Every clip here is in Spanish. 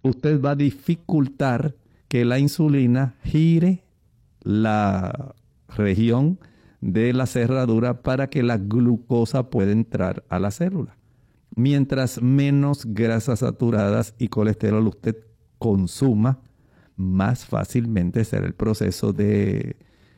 usted va a dificultar que la insulina gire la región de la cerradura para que la glucosa pueda entrar a la célula. Mientras menos grasas saturadas y colesterol usted consuma, más fácilmente será el proceso de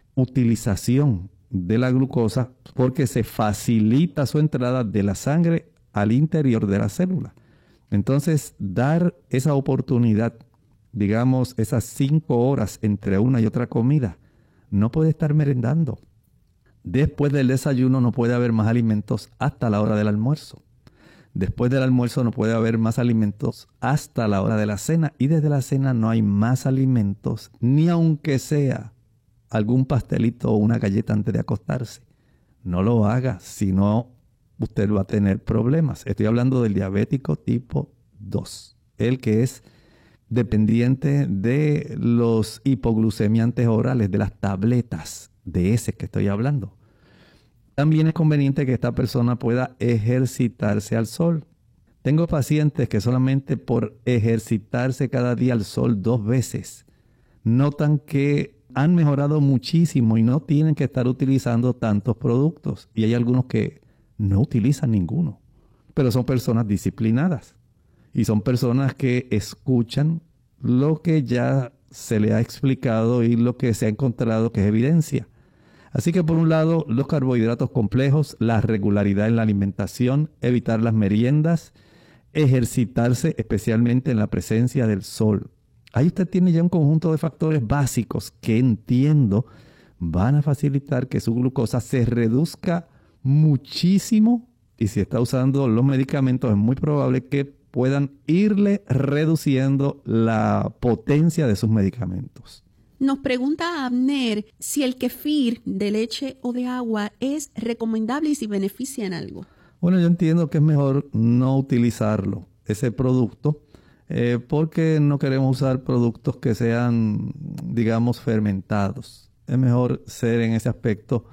utilización de la glucosa, porque se facilita su entrada de la sangre al interior de la célula. Entonces, dar esa oportunidad, digamos, esas 5 horas entre una y otra comida, no puede estar merendando. Después del desayuno no puede haber más alimentos hasta la hora del almuerzo. Después del almuerzo no puede haber más alimentos hasta la hora de la cena. Y desde la cena no hay más alimentos, ni aunque sea algún pastelito o una galleta antes de acostarse. No lo haga, si no usted va a tener problemas. Estoy hablando del diabético tipo 2, el que es dependiente de los hipoglucemiantes orales, de las tabletas de ese que estoy hablando. También es conveniente que esta persona pueda ejercitarse al sol. Tengo pacientes que solamente por ejercitarse cada día al sol 2 veces, notan que han mejorado muchísimo y no tienen que estar utilizando tantos productos. Y hay algunos que no utilizan ninguno, pero son personas disciplinadas y son personas que escuchan lo que ya se le ha explicado y lo que se ha encontrado que es evidencia. Así que por un lado, los carbohidratos complejos, la regularidad en la alimentación, evitar las meriendas, ejercitarse especialmente en la presencia del sol. Ahí usted tiene ya un conjunto de factores básicos que entiendo van a facilitar que su glucosa se reduzca muchísimo, y si está usando los medicamentos es muy probable que puedan irle reduciendo la potencia de sus medicamentos. Nos pregunta Abner si el kefir de leche o de agua es recomendable y si beneficia en algo. Bueno, yo entiendo que es mejor no utilizarlo, ese producto, porque no queremos usar productos que sean, digamos, fermentados. Es mejor ser en ese aspecto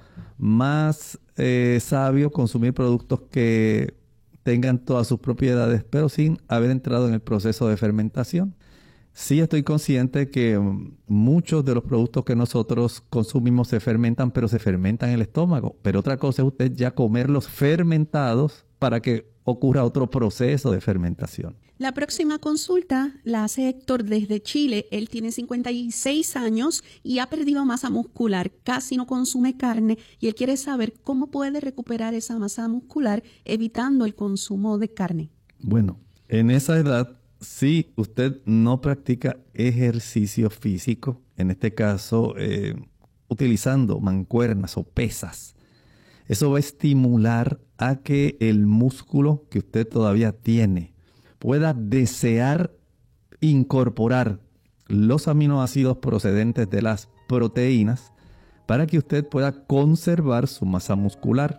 más sabio, consumir productos que tengan todas sus propiedades, pero sin haber entrado en el proceso de fermentación. Sí estoy consciente que muchos de los productos que nosotros consumimos se fermentan, pero se fermentan en el estómago. Pero otra cosa es usted ya comerlos fermentados para que ocurra otro proceso de fermentación. La próxima consulta la hace Héctor desde Chile. Él tiene 56 años y ha perdido masa muscular, casi no consume carne y él quiere saber cómo puede recuperar esa masa muscular evitando el consumo de carne. Bueno, en esa edad, si usted no practica ejercicio físico, en este caso utilizando mancuernas o pesas, eso va a estimular a que el músculo que usted todavía tiene pueda desear incorporar los aminoácidos procedentes de las proteínas para que usted pueda conservar su masa muscular.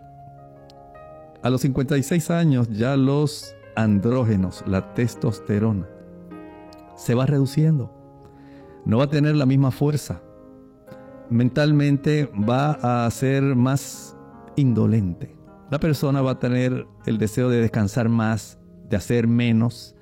A los 56 años ya los andrógenos, la testosterona, se va reduciendo. No va a tener la misma fuerza. Mentalmente va a ser más indolente. La persona va a tener el deseo de descansar más, de hacer menos,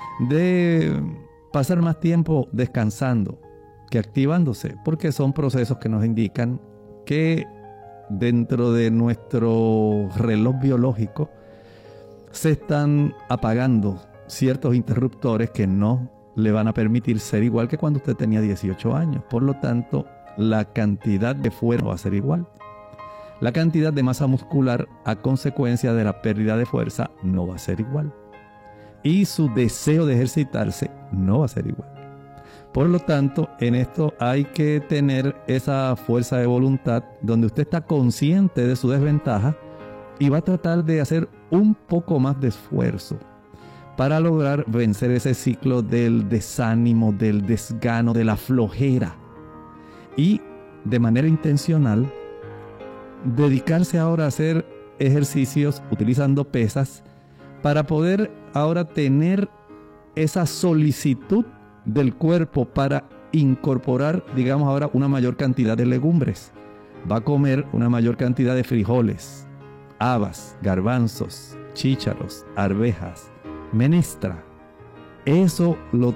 de pasar más tiempo descansando que activándose, porque son procesos que nos indican que dentro de nuestro reloj biológico se están apagando ciertos interruptores que no le van a permitir ser igual que cuando usted tenía 18 años. Por lo tanto, la cantidad de fuerza va a ser igual. La cantidad de masa muscular a consecuencia de la pérdida de fuerza no va a ser igual. Y su deseo de ejercitarse no va a ser igual. Por lo tanto, en esto hay que tener esa fuerza de voluntad donde usted está consciente de su desventaja y va a tratar de hacer un poco más de esfuerzo para lograr vencer ese ciclo del desánimo, del desgano, de la flojera. Y de manera intencional, dedicarse ahora a hacer ejercicios utilizando pesas para poder ahora tener esa solicitud del cuerpo para incorporar, digamos ahora, una mayor cantidad de legumbres. Va a comer una mayor cantidad de frijoles, habas, garbanzos, chícharos, arvejas, menestra. Eso lo